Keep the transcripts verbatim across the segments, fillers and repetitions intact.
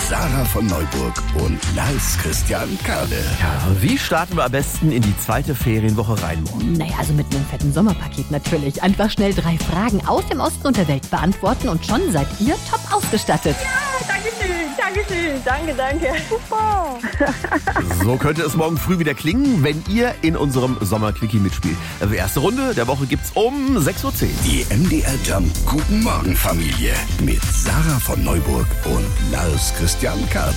Sarah von Neuburg und Lars Christian Kade. Ja, wie starten wir am besten in die zweite Ferienwoche rein morgen? Naja, also mit einem fetten Sommerpaket natürlich. Einfach schnell drei Fragen aus dem Osten und der Welt beantworten und schon seid ihr top ausgestattet. Ja, danke schön, danke schön, danke, danke. Super. So könnte es morgen früh wieder klingen, wenn ihr in unserem Sommerquickie mitspielt. Also erste Runde der Woche gibt's um sechs Uhr zehn. Die M D R Jump Guten Morgen Familie mit Sarah von Neuburg und Lars Christian Kade.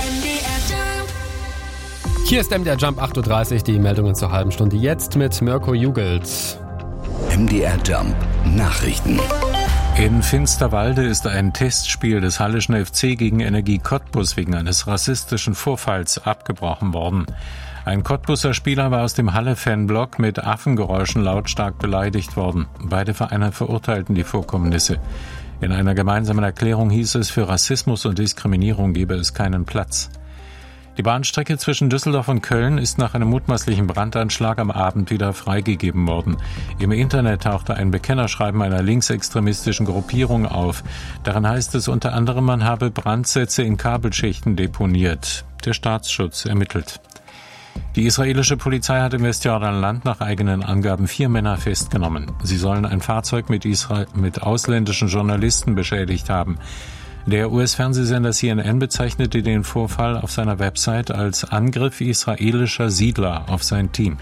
Hier ist M D R Jump acht Uhr dreißig, die Meldungen zur halben Stunde jetzt mit Mirko Jugelt. M D R Jump Nachrichten. In Finsterwalde ist ein Testspiel des Halleschen F C gegen Energie Cottbus wegen eines rassistischen Vorfalls abgebrochen worden. Ein Cottbuser Spieler war aus dem Halle-Fanblock mit Affengeräuschen lautstark beleidigt worden. Beide Vereine verurteilten die Vorkommnisse. In einer gemeinsamen Erklärung hieß es, für Rassismus und Diskriminierung gebe es keinen Platz. Die Bahnstrecke zwischen Düsseldorf und Köln ist nach einem mutmaßlichen Brandanschlag am Abend wieder freigegeben worden. Im Internet tauchte ein Bekennerschreiben einer linksextremistischen Gruppierung auf. Darin heißt es unter anderem, man habe Brandsätze in Kabelschichten deponiert. Der Staatsschutz ermittelt. Die israelische Polizei hat im Westjordanland nach eigenen Angaben vier Männer festgenommen. Sie sollen ein Fahrzeug mit, Isra- mit ausländischen Journalisten beschädigt haben. Der U S-Fernsehsender C N N bezeichnete den Vorfall auf seiner Website als Angriff israelischer Siedler auf sein Team.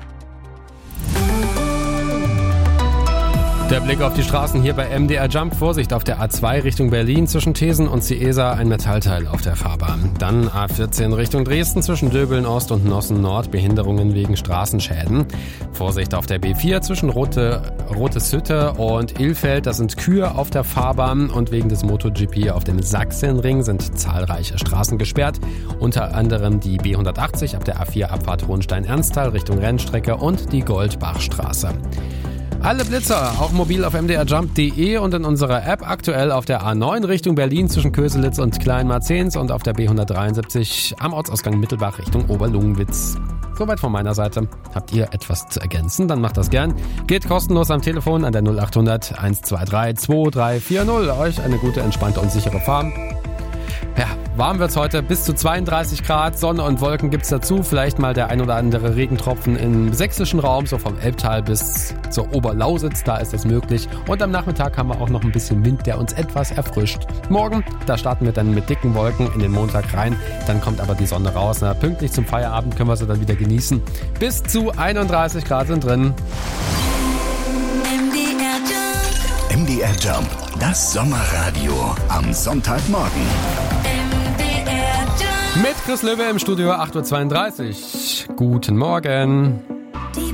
Der Blick auf die Straßen hier bei M D R Jump. Vorsicht auf der A zwei Richtung Berlin zwischen Thesen und Ciesa, ein Metallteil auf der Fahrbahn. Dann A vierzehn Richtung Dresden zwischen Döbeln Ost und Nossen Nord, Behinderungen wegen Straßenschäden. Vorsicht auf der B vier zwischen Rote, Roteshütte und Ilfeld, das sind Kühe auf der Fahrbahn und wegen des MotoGP auf dem Sachsenring sind zahlreiche Straßen gesperrt. Unter anderem die B hundertachtzig ab der A vier Abfahrt Hohenstein-Ernsthal Richtung Rennstrecke und die Goldbachstraße. Alle Blitzer, auch mobil auf m d r jump punkt d e und in unserer App aktuell auf der A neun Richtung Berlin zwischen Köselitz und Kleinmarzens und auf der B hundertdreiundsiebzig am Ortsausgang Mittelbach Richtung Oberlungenwitz. Soweit von meiner Seite. Habt ihr etwas zu ergänzen? Dann macht das gern. Geht kostenlos am Telefon an der null acht hundert eins zwei drei zwei drei vier null. Euch eine gute, entspannte und sichere Fahrt. Ja, warm wird's heute, bis zu zweiunddreißig Grad, Sonne und Wolken gibt's dazu, vielleicht mal der ein oder andere Regentropfen im sächsischen Raum, so vom Elbtal bis zur Oberlausitz, da ist das möglich. Und am Nachmittag haben wir auch noch ein bisschen Wind, der uns etwas erfrischt. Morgen, da starten wir dann mit dicken Wolken in den Montag rein, dann kommt aber die Sonne raus. Na, pünktlich zum Feierabend können wir sie dann wieder genießen. Bis zu einunddreißig Grad sind drin. M D R Jump, das Sommerradio am Sonntagmorgen. Mit Chris Löwe im Studio acht Uhr zweiunddreißig. Guten Morgen.